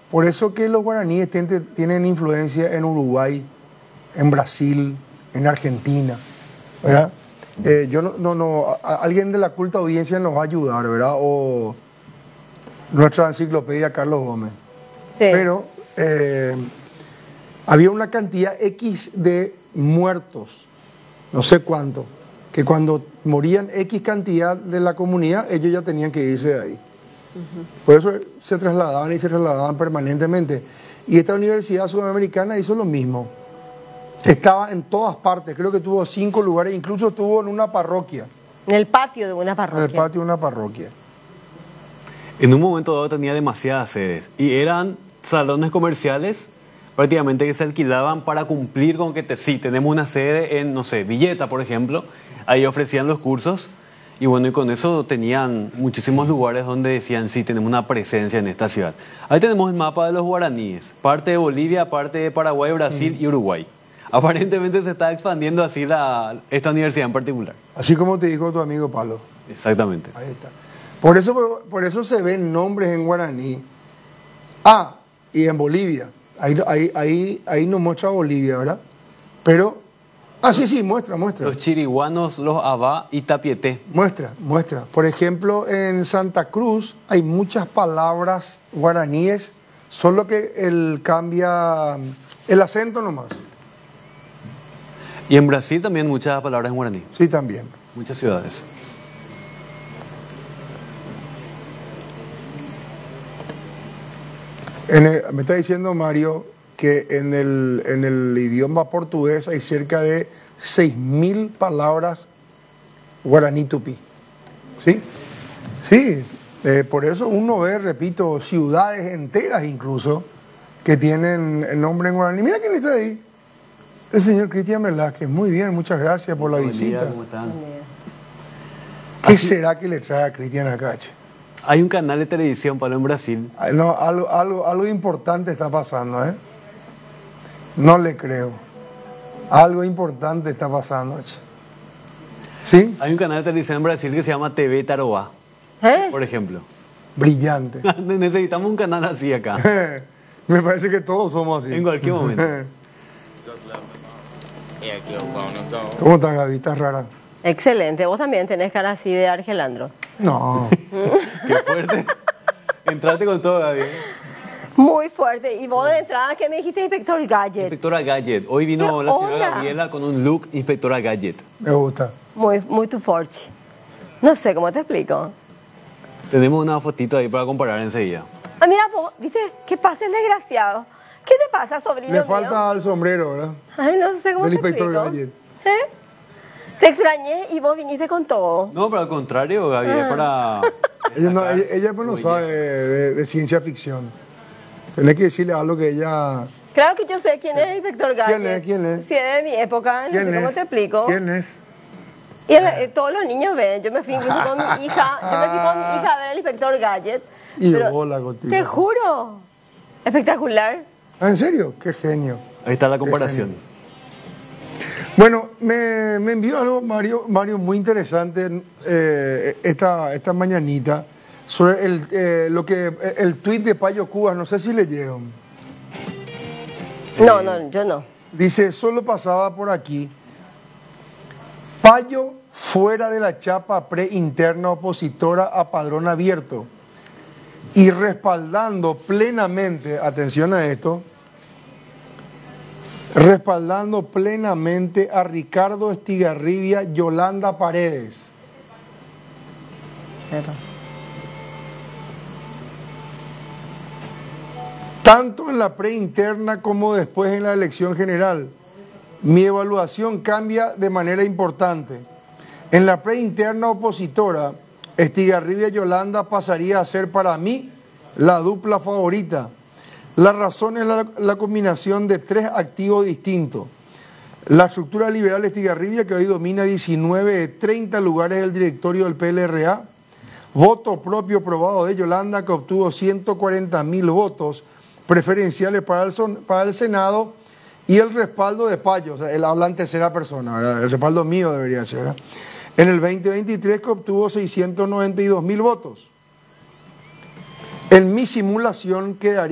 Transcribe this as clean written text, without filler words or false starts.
Por eso que los guaraníes tienen influencia en Uruguay, en Brasil, en Argentina, ¿verdad? Alguien de la culta audiencia nos va a ayudar, ¿verdad? O nuestra enciclopedia Carlos Gómez. Sí. Pero había una cantidad X de muertos, no sé cuánto, que cuando morían X cantidad de la comunidad, ellos ya tenían que irse de ahí. Por eso se trasladaban permanentemente. Y esta universidad sudamericana hizo lo mismo. Estaba en todas partes, creo que tuvo 5 lugares, incluso estuvo en una parroquia. En el patio de una parroquia. En el patio de una parroquia. En un momento dado tenía demasiadas sedes y eran salones comerciales prácticamente que se alquilaban para cumplir con que sí, tenemos una sede en, no sé, Villeta, por ejemplo, ahí ofrecían los cursos y bueno, y con eso tenían muchísimos lugares donde decían, sí, tenemos una presencia en esta ciudad. Ahí tenemos el mapa de los guaraníes, parte de Bolivia, parte de Paraguay, Brasil y Uruguay. Aparentemente se está expandiendo así esta universidad en particular. Así como te dijo tu amigo Pablo. Exactamente. Ahí está. Por eso se ven nombres en guaraní. Y en Bolivia. Ahí nos muestra Bolivia, ¿verdad? Pero, sí, muestra. Los chiriguanos, los abá y tapieté. Muestra. Por ejemplo, en Santa Cruz hay muchas palabras guaraníes, solo que cambia el acento nomás. Y en Brasil también muchas palabras en guaraní. Sí, también. Muchas ciudades. Me está diciendo Mario que en el idioma portugués hay cerca de 6.000 palabras guaraní tupí. ¿Sí? Sí. Por eso uno ve, repito, ciudades enteras incluso que tienen el nombre en guaraní. Mira quién está ahí. El señor Cristian Velázquez. Muy bien, muchas gracias por la visita. ¿Cómo están? ¿Qué será que le trae a Cristian acá? Hay un canal de televisión, Pablo, en Brasil. No, algo importante está pasando, ¿eh? No le creo. Algo importante está pasando. ¿Sí? Hay un canal de televisión en Brasil que se llama TV Tarobá, por ejemplo. Brillante. Necesitamos un canal así acá. Me parece que todos somos así. En cualquier momento. ¿Cómo estás, Gaby? ¿Estás rara? Excelente. Vos también tenés cara así de Argelandro. No. Qué fuerte. Entraste con todo, Gaby. Muy fuerte. Y vos de entrada, ¿qué me dijiste, Inspector Gadget? Inspectora Gadget. Hoy vino la señora Gabriela con un look Inspectora Gadget. Me gusta. Muy tu forte. No sé cómo te explico. Tenemos una fotito ahí para comparar enseguida. Mira, vos, dice, ¿qué pasa el desgraciado? ¿Qué te pasa, sobrino Le falta el sombrero, ¿verdad? Ay, no sé cómo del te explico. Inspector Gadget. Te extrañé y vos viniste con todo. No, pero al contrario, Gaby, es para... Ella pues no sabe de ciencia ficción. Tenés que decirle algo que ella... Claro que yo sé quién es el Inspector Gadget. ¿Quién es? Sí, es de mi época, no sé cómo te explico. ¿Quién es? Y todos los niños ven. Yo me fui incluso con mi hija. Yo me fui con mi hija a ver al Inspector Gadget. Y hola contigo. Te juro. Espectacular. ¿En serio? Qué genio. Ahí está la comparación. Bueno, me envió algo Mario muy interesante esta mañanita sobre el tuit de Payo Cubas. No sé si leyeron. No, yo no. Dice, solo pasaba por aquí. Payo fuera de la chapa preinterna opositora a padrón abierto y respaldando plenamente, atención a esto, respaldando plenamente a Ricardo Estigarribia, Yolanda Paredes. Tanto en la preinterna como después en la elección general. Mi evaluación cambia de manera importante. En la preinterna opositora, Estigarribia Yolanda pasaría a ser para mí la dupla favorita. La razón es la combinación de 3 activos distintos. La estructura liberal Estigarribia, que hoy domina 19 de 30 lugares del directorio del PLRA. Voto propio probado de Yolanda, que obtuvo 140.000 votos preferenciales para el Senado. Y el respaldo de Payo, o sea, él habla en tercera persona, ¿verdad? El respaldo mío debería ser, ¿verdad? En el 2023, que obtuvo 692.000 votos. En mi simulación quedaría